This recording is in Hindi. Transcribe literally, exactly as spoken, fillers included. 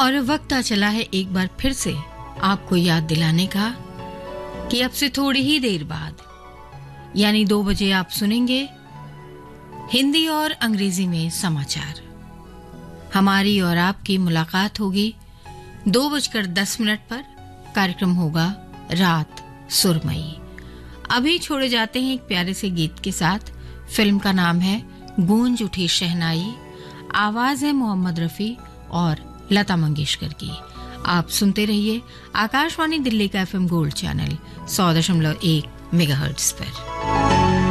और वक्त आ चला है एक बार फिर से आपको याद दिलाने का कि अब से थोड़ी ही देर बाद यानी दो बजे आप सुनेंगे हिंदी और अंग्रेजी में समाचार। हमारी और आपकी मुलाकात होगी दो बजकर दस मिनट पर। कार्यक्रम होगा रात सुरमई। अभी छोड़े जाते हैं एक प्यारे से गीत के साथ। फिल्म का नाम है गूंज उठी शहनाई। आवाज है मोहम्मद रफी और लता मंगेशकर की। आप सुनते रहिए आकाशवाणी दिल्ली का एफएम गोल्ड चैनल सौ दशमलव एक मेगाहर्ट्ज पर।